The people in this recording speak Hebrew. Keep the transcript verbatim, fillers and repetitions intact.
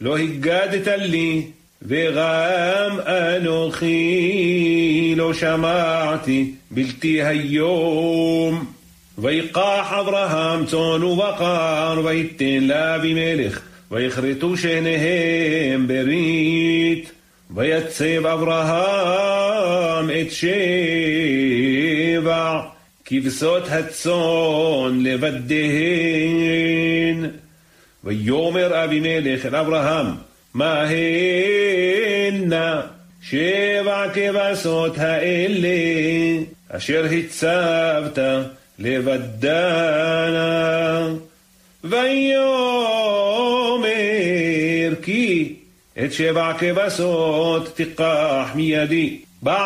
לא הגדת לי, וגם אנוכי לא שמעתי בלתי היום. ויקח אברהם צאן ובקר, ויתן לאבימלך, ויכרתו שניהם ברית. ויצב אברהם את שבע כבשות הצאן לבדיהן. ויאמר אבימלך אל אברהם, מה הנה שבע כבשות האלה אשר הצבת לבדנה? ויאמר, כי את שבע כבשות תיקח מידי,